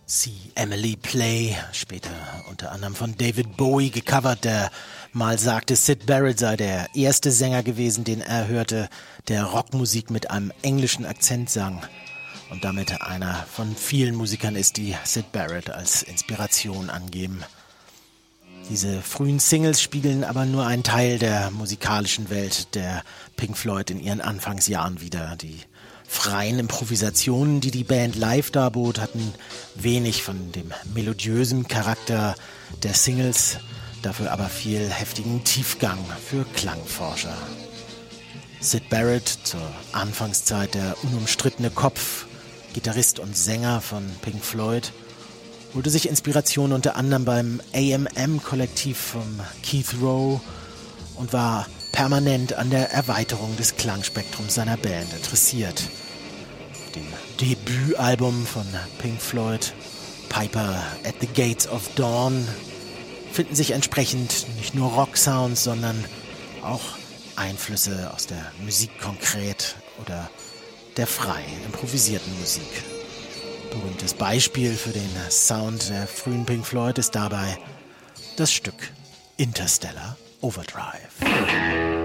See Emily Play, später unter anderem von David Bowie gecovert, der mal sagte, Syd Barrett sei der erste Sänger gewesen, den er hörte, der Rockmusik mit einem englischen Akzent sang und damit einer von vielen Musikern ist, die Syd Barrett als Inspiration angeben. Diese frühen Singles spiegeln aber nur einen Teil der musikalischen Welt der Pink Floyd in ihren Anfangsjahren wider. Die freien Improvisationen, die die Band live darbot, hatten wenig von dem melodiösen Charakter der Singles, dafür aber viel heftigen Tiefgang für Klangforscher. Syd Barrett, zur Anfangszeit der unumstrittene Kopf, Gitarrist und Sänger von Pink Floyd, holte sich Inspiration unter anderem beim AMM-Kollektiv von Keith Rowe und war permanent an der Erweiterung des Klangspektrums seiner Band interessiert. Auf dem Debütalbum von Pink Floyd, Piper at the Gates of Dawn, finden sich entsprechend nicht nur Rock-Sounds, sondern auch Einflüsse aus der Musik konkret oder der frei improvisierten Musik. Berühmtes Beispiel für den Sound der frühen Pink Floyd ist dabei das Stück Interstellar Overdrive.